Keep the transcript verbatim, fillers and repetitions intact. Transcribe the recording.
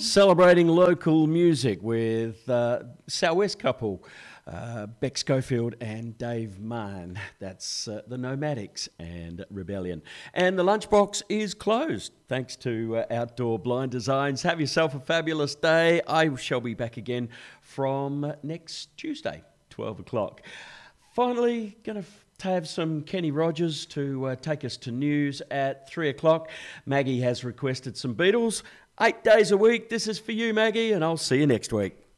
Celebrating local music with uh, Southwest couple, uh, Beck Schofield and Dave Mann. That's uh, the Nomadics and Rebellion. And the lunchbox is closed, thanks to uh, Outdoor Blind Designs. Have yourself a fabulous day. I shall be back again from next Tuesday, twelve o'clock. Finally, going to have some Kenny Rogers to uh, take us to news at three o'clock. Maggie has requested some Beatles. Eight days a week. This is for you, Maggie, and I'll see you next week.